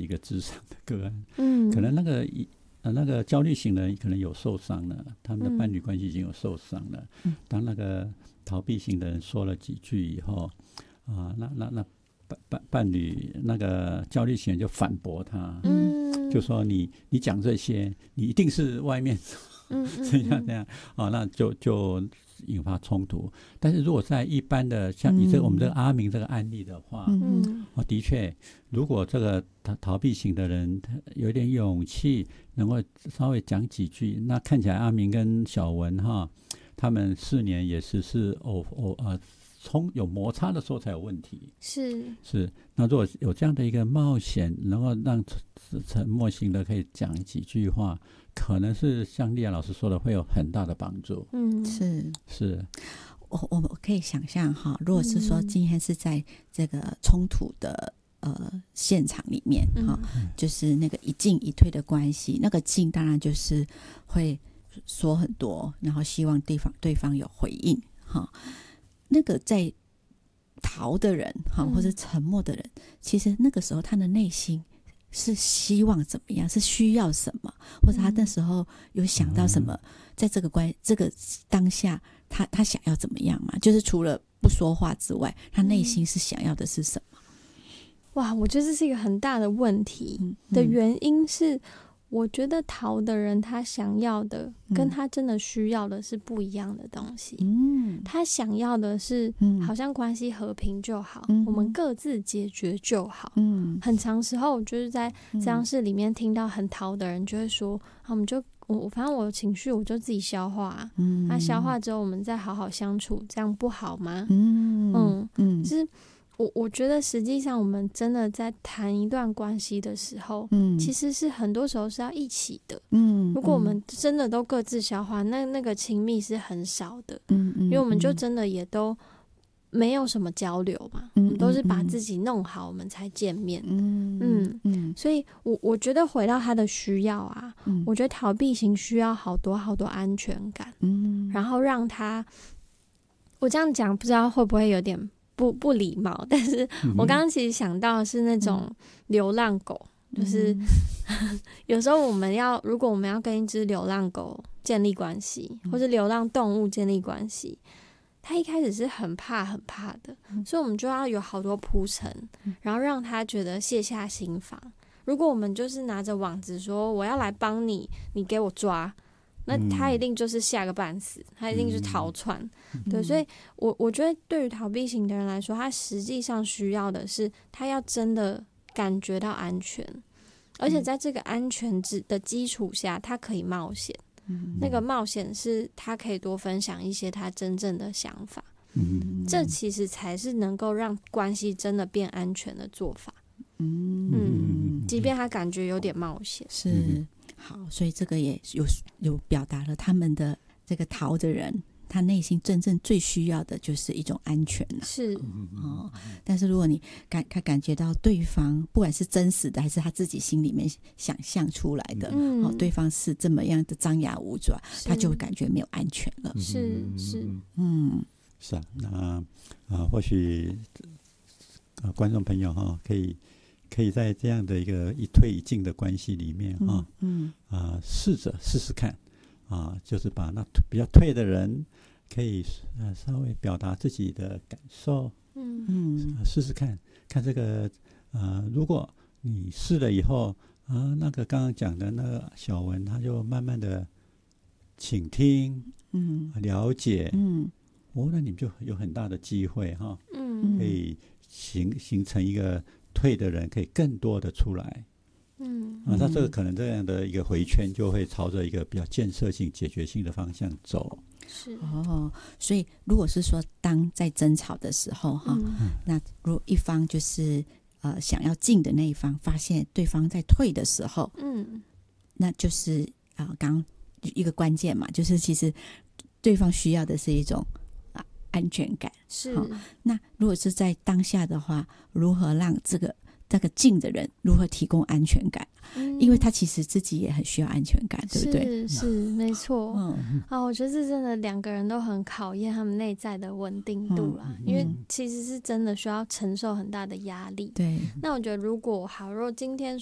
一个諮商的个案，可能那个焦虑型的人可能有受伤了，他们的伴侣关系已经有受伤了。当那个逃避型的人说了几句以后，那伴侣那个焦虑型人就反驳他，就说你讲这些，你一定是外面这样那就引发冲突。但是如果在一般的像你我们这个阿明这个案例的话，的确，如果这个逃避型的人他有点勇气，能够稍微讲几句，那看起来阿明跟小文他们4年也是有摩擦的时候才有问题。是，那如果有这样的一个冒险，能够让沉默型的可以讲几句话，可能是像丽雅老师说的，会有很大的帮助。是。 我可以想象如果是说今天是在这个冲突的现场里面就是那个一进一退的关系，那个进当然就是会说很多，然后希望对方有回应那个在逃的人或者沉默的人，其实那个时候他的内心是希望怎么样，是需要什么，或者他那时候有想到什么，在这个当下他想要怎么样嘛？就是除了不说话之外，他内心是想要的是什么？ 哇，我觉得这是一个很大的问题的原因是，我觉得逃的人他想要的跟他真的需要的是不一样的东西。他想要的是好像关系和平就好，我们各自解决就好。很长时候就是在这样室里面听到很逃的人就会说反正我有情绪我就自己消化那消化之后我们再好好相处，这样不好吗？就是我觉得实际上我们真的在谈一段关系的时候其实是很多时候是要一起的。如果我们真的都各自消化，那个亲密是很少的。因为我们就真的也都没有什么交流嘛，我们都是把自己弄好我们才见面。所以我觉得回到他的需要我觉得逃避型需要好多好多安全感。然后让他，我这样讲不知道会不会有点不礼貌，但是我刚刚其实想到的是那种流浪狗，就是有时候如果我们要跟一只流浪狗建立关系，或是流浪动物建立关系，它一开始是很怕的，所以我们就要有好多铺陈，然后让它觉得卸下心防。如果我们就是拿着网子说我要来帮你，你给我抓，那他一定就是吓个半死，他一定是逃窜。对，所以我觉得对于逃避型的人来说，他实际上需要的是他要真的感觉到安全，而且在这个安全的基础下他可以冒险。那个冒险是他可以多分享一些他真正的想法。这其实才是能够让关系真的变安全的做法。即便他感觉有点冒险。 是好，所以这个也有表达了他们的这个逃的人，他内心真正最需要的就是一种安全是但是如果你感觉到对方不管是真实的还是他自己心里面想象出来的对方是这么样的张牙舞爪，他就会感觉没有安全了。 是那或许观众朋友可以在这样的一个一退一进的关系里面试试看就是把那比较退的人可以稍微表达自己的感受，试试看这个如果你试了以后那个刚刚讲的那个小文他就慢慢的倾听了解那你们就有很大的机会可以形成一个退的人可以更多的出来。那这个可能这样的一个回圈就会朝着一个比较建设性解决性的方向走。 是所以如果是说当在争吵的时候那如果一方就是想要进的那一方发现对方在退的时候那就是刚一个关键嘛，就是其实对方需要的是一种安全感。 是那如果是在当下的话，如何让这个进的人如何提供安全感？因为他其实自己也很需要安全感，对不对？ 是没错。我觉得这真的两个人都很考验他们内在的稳定度啦，因为其实是真的需要承受很大的压力。 对。 那我觉得如果今天